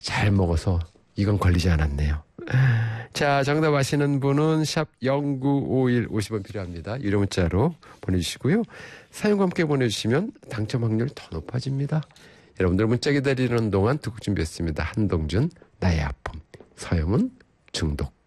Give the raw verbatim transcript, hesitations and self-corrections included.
잘 먹어서 이건 걸리지 않았네요. 자, 정답 아시는 분은 샵 공구오일 오십 원 필요합니다. 유료 문자로 보내주시고요. 사연과 함께 보내주시면 당첨 확률 더 높아집니다. 여러분들 문자 기다리는 동안 두 곡 준비했습니다. 한동준, 나의 아픔, 서영은 중독.